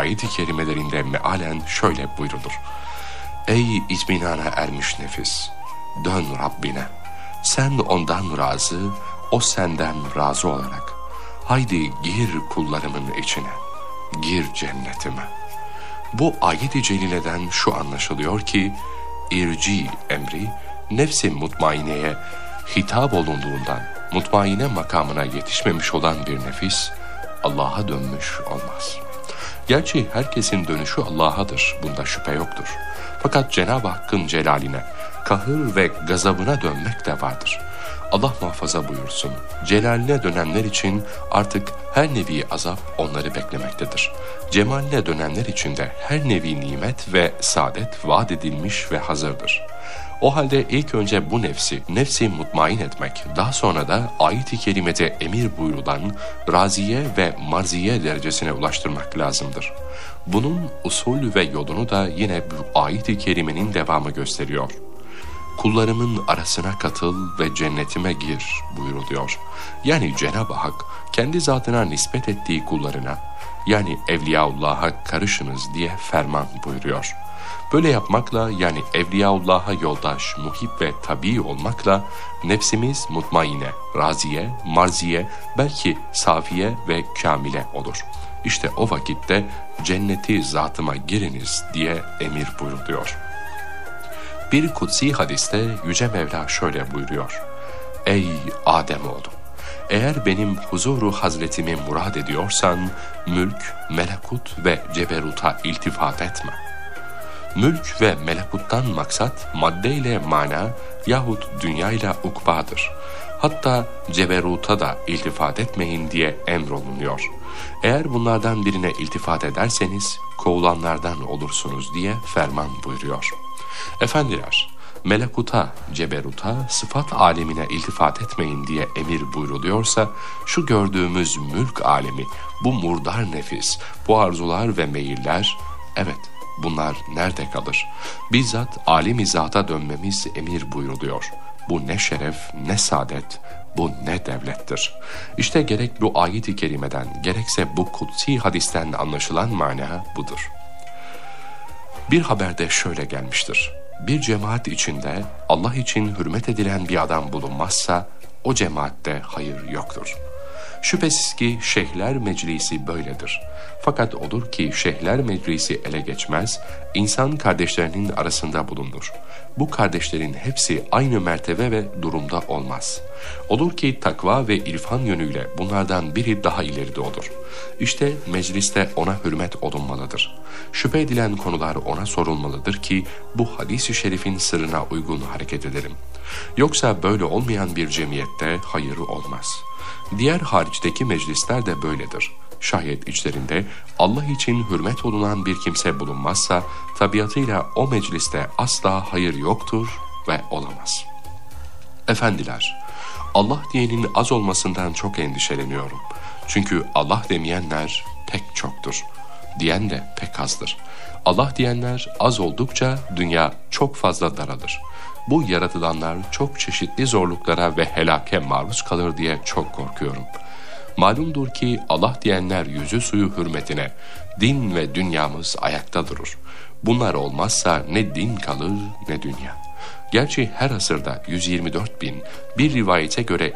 ayet-i kerimelerinde mealen şöyle buyrulur: Ey itminana ermiş nefis! Dön Rabbine! Sen ondan razı, o senden razı olarak. Haydi gir kullarımın içine, gir cennetime. Bu ayet-i celileden şu anlaşılıyor ki, irci emri, nefs-i mutmaineye hitap olunduğundan, mutmaine makamına yetişmemiş olan bir nefis, Allah'a dönmüş olmaz. Gerçi herkesin dönüşü Allah'adır, bunda şüphe yoktur. Fakat Cenab-ı Hakk'ın celaline, kahır ve gazabına dönmek de vardır. Allah muhafaza buyursun, celaline dönenler için artık her nevi azap onları beklemektedir. Cemaline dönenler için de her nevi nimet ve saadet vaat edilmiş ve hazırdır. O halde ilk önce bu nefsi mutmain etmek, daha sonra da ayet-i kerimede emir buyurulan raziye ve marziye derecesine ulaştırmak lazımdır. Bunun usul ve yolunu da yine bu ayet-i kerimenin devamı gösteriyor. Kullarımın arasına katıl ve cennetime gir buyuruluyor. Yani Cenab-ı Hak kendi zatına nispet ettiği kullarına, yani Evliyaullah'a karışınız diye ferman buyuruyor. Böyle yapmakla, yani Evliyaullah'a yoldaş, muhib ve tabi olmakla nefsimiz mutmaine, raziye, marziye, belki safiye ve kamile olur. İşte o vakitte cenneti zatıma giriniz diye emir buyuruluyor. Bir kutsi hadiste Yüce Mevla şöyle buyuruyor: Ey Ademoğlu! Eğer benim huzuru hazretimi murad ediyorsan, mülk, melekut ve ceberuta iltifat etme. Mülk ve melekuttan maksat maddeyle mana yahut dünyayla ukbadır. Hatta ceberuta da iltifat etmeyin diye emrolunuyor. Eğer bunlardan birine iltifat ederseniz kovulanlardan olursunuz diye ferman buyuruyor. Efendiler, melekuta, ceberuta, sıfat alemine iltifat etmeyin diye emir buyruluyorsa, şu gördüğümüz mülk alemi, bu murdar nefis, bu arzular ve meyiller, evet, bunlar nerede kalır? Bizzat alem-i zata dönmemiz emir buyruluyor. Bu ne şeref, ne saadet, bu ne devlettir. İşte gerek bu ayet-i kerimeden, gerekse bu kutsi hadisten anlaşılan mana budur. Bir haberde şöyle gelmiştir: Bir cemaat içinde Allah için hürmet edilen bir adam bulunmazsa, o cemaatte hayır yoktur. Şüphesiz ki şeyhler meclisi böyledir. Fakat olur ki şeyhler meclisi ele geçmez, insan kardeşlerinin arasında bulunur. Bu kardeşlerin hepsi aynı mertebe ve durumda olmaz. Olur ki takva ve irfan yönüyle bunlardan biri daha ileride olur. İşte mecliste ona hürmet olunmalıdır. Şüphe edilen konular ona sorulmalıdır ki bu hadis-i şerifin sırrına uygun hareket edelim. Yoksa böyle olmayan bir cemiyette hayır olmaz. Diğer hariçteki meclisler de böyledir. Şayet içlerinde Allah için hürmet olunan bir kimse bulunmazsa, tabiatıyla o mecliste asla hayır yoktur ve olamaz. Efendiler, Allah diyenin az olmasından çok endişeleniyorum. Çünkü Allah demeyenler pek çoktur. Diyen de pek azdır. Allah diyenler az oldukça dünya çok fazla daralır. Bu yaratılanlar çok çeşitli zorluklara ve helake maruz kalır diye çok korkuyorum. Malumdur ki Allah diyenler yüzü suyu hürmetine, din ve dünyamız ayakta durur. Bunlar olmazsa ne din kalır ne dünya. Gerçi her asırda 124 bin, bir rivayete göre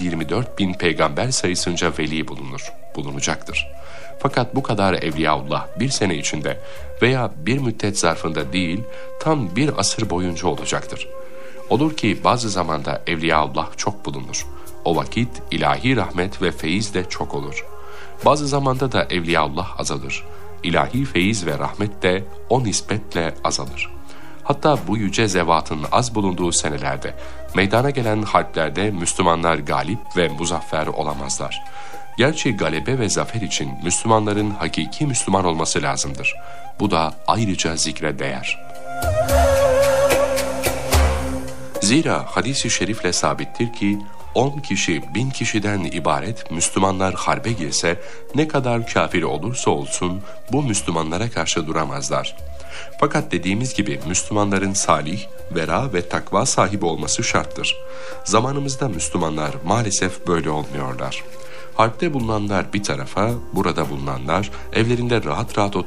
224 bin peygamber sayısınca veli bulunacaktır. Fakat bu kadar Evliyaullah bir sene içinde veya bir müddet zarfında değil, tam bir asır boyunca olacaktır. Olur ki bazı zamanda Evliyaullah çok bulunur. O vakit ilahi rahmet ve feyiz de çok olur. Bazı zamanda da Evliyaullah azalır. İlahi feyiz ve rahmet de o nispetle azalır. Hatta bu yüce zevatın az bulunduğu senelerde, meydana gelen harplerde Müslümanlar galip ve muzaffer olamazlar. Gerçi galebe ve zafer için Müslümanların hakiki Müslüman olması lazımdır. Bu da ayrıca zikre değer. Zira hadis-i şerifle sabittir ki, 10 kişi 1000 kişiden ibaret Müslümanlar harbe girse, ne kadar kafir olursa olsun bu Müslümanlara karşı duramazlar. Fakat dediğimiz gibi Müslümanların salih, vera ve takva sahibi olması şarttır. Zamanımızda Müslümanlar maalesef böyle olmuyorlar. Harpte bulunanlar bir tarafa, burada bulunanlar evlerinde rahat rahat